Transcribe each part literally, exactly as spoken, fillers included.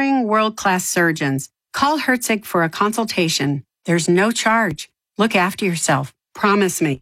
empowering world-class surgeons. Call Herzig for a consultation. There's no charge. Look after yourself. Promise me.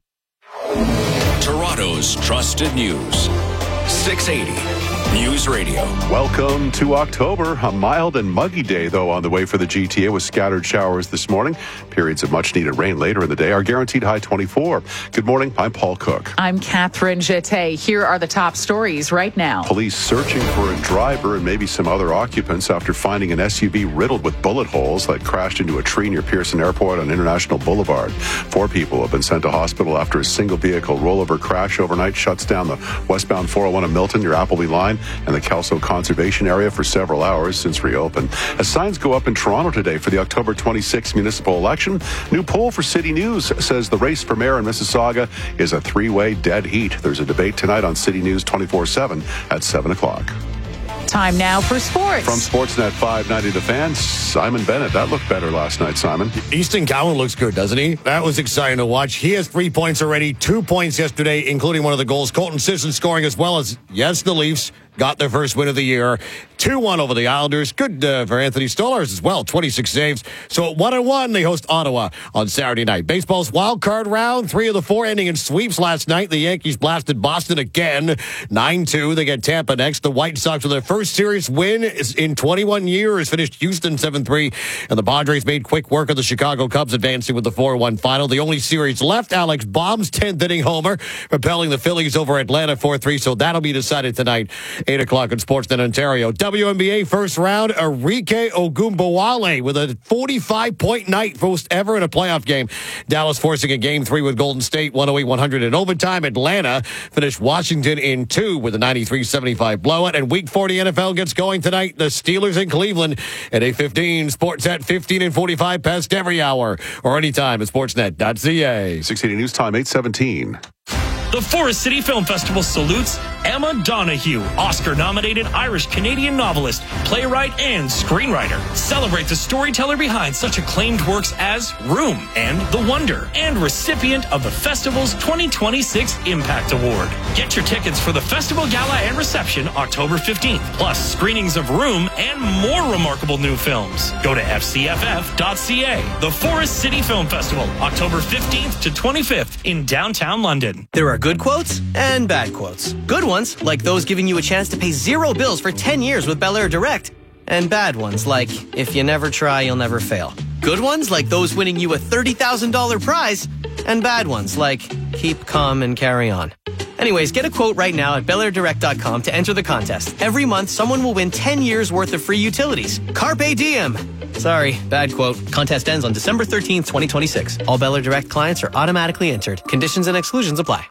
Toronto's trusted news. six eighty News Radio. Welcome to October. A mild and muggy day, though, on the way for the G T A with scattered showers this morning. Periods of much-needed rain later in the day. Our guaranteed high twenty-four. Good morning. I'm Paul Cook. I'm Catherine Jeté. Here are the top stories right now. Police searching for a driver and maybe some other occupants after finding an S U V riddled with bullet holes that crashed into a tree near Pearson Airport on International Boulevard. Four people have been sent to hospital after a single-vehicle rollover crash overnight shuts down the westbound four oh one in Milton near Appleby Line and the Kelso Conservation Area for several hours since reopened. As signs go up in Toronto today for the October twenty-sixth municipal election, new poll for City News says the race for mayor in Mississauga is a three-way dead heat. There's a debate tonight on City News twenty-four seven at seven o'clock. Time now for sports. From Sportsnet five ninety The Fan, Simon Bennett. That looked better last night, Simon. Easton Cowan looks good, doesn't he? That was exciting to watch. He has three points already, two points yesterday, including one of the goals. Colton Sisson scoring as well as, yes, the Leafs got their first win of the year. two one over the Islanders. Good uh, for Anthony Stolarz as well. twenty-six saves. So at one and one, they host Ottawa on Saturday night. Baseball's wild card round. Three of the four ending in sweeps last night. The Yankees blasted Boston again. nine two. They get Tampa next. The White Sox with their first series win in twenty-one years. Finished Houston seven three. And the Padres made quick work of the Chicago Cubs, advancing with the four one final. The only series left, Alex Baum's tenth inning homer, propelling the Phillies over Atlanta four three. So that'll be decided tonight. eight o'clock in Sportsnet Ontario. W N B A first round, Arike Ogunbowale with a forty-five point night, first ever in a playoff game. Dallas forcing a game three with Golden State, one oh eight one hundred in overtime. Atlanta finished Washington in two with a ninety-three seventy-five blowout. And Week forty N F L gets going tonight. The Steelers in Cleveland at eight fifteen. Sportsnet fifteen and forty-five past every hour or anytime at sportsnet dot c a. six eighty News Time, eight seventeen. The Forest City Film Festival salutes Emma Donoghue, Oscar-nominated Irish-Canadian novelist, playwright, and screenwriter. Celebrate the storyteller behind such acclaimed works as Room and The Wonder, and recipient of the festival's twenty twenty-six Impact Award. Get your tickets for the festival gala and reception October fifteenth, plus screenings of Room and more remarkable new films. Go to f c f f dot c a. The Forest City Film Festival, October fifteenth to twenty-fifth in downtown London. There are good quotes and bad quotes. Good ones, like those giving you a chance to pay zero bills for ten years with Bel Air Direct. And bad ones, like, if you never try, you'll never fail. Good ones, like those winning you a thirty thousand dollars prize. And bad ones, like, keep calm and carry on. Anyways, get a quote right now at bel air direct dot com to enter the contest. Every month, someone will win ten years worth of free utilities. Carpe diem. Sorry, bad quote. Contest ends on December thirteenth, twenty twenty-six. All Bel Air Direct clients are automatically entered. Conditions and exclusions apply.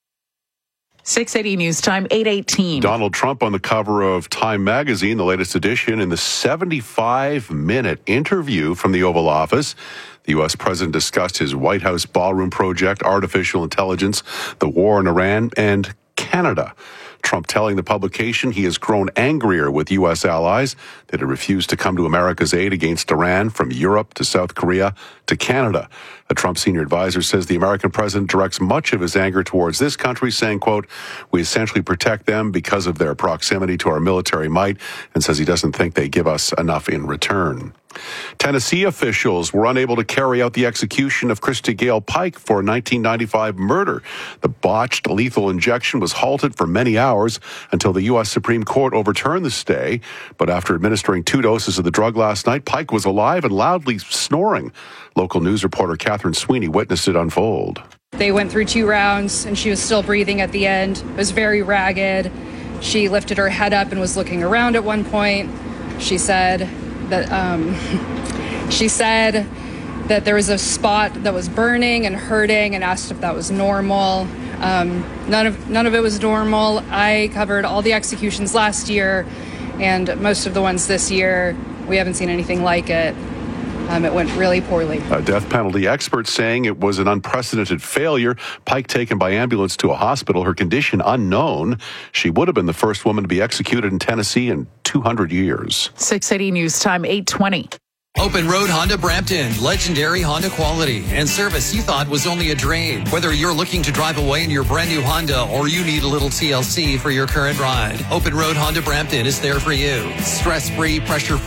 six eighty News Time, eight eighteen. Donald Trump on the cover of Time magazine, the latest edition, in the seventy-five minute interview from the Oval Office. The U S president discussed his White House ballroom project, artificial intelligence, the war in Iran, and Canada. Trump telling the publication he has grown angrier with U S allies that have refused to come to America's aid against Iran, from Europe to South Korea to Canada. A Trump senior advisor says the American president directs much of his anger towards this country, saying, quote, we essentially protect them because of their proximity to our military might, and says he doesn't think they give us enough in return. Tennessee officials were unable to carry out the execution of Christy Gale Pike for a nineteen ninety-five murder. The botched lethal injection was halted for many hours until the U S Supreme Court overturned the stay. But after administering two doses of the drug last night, Pike was alive and loudly snoring. Local news reporter Catherine Sweeney witnessed it unfold. They went through two rounds and she was still breathing at the end. It was very ragged. She lifted her head up and was looking around at one point. She said that um, she said that there was a spot that was burning and hurting, and asked if that was normal. Um, none of none of it was normal. I covered all the executions last year, and most of the ones this year. We haven't seen anything like it. Um, it went really poorly. A death penalty expert saying it was an unprecedented failure. Pike taken by ambulance to a hospital, her condition unknown. She would have been the first woman to be executed in Tennessee in two hundred years. six eighty News Time, eight twenty. Open Road Honda Brampton. Legendary Honda quality and service you thought was only a drain. Whether you're looking to drive away in your brand new Honda or you need a little T L C for your current ride, Open Road Honda Brampton is there for you. Stress-free, pressure-free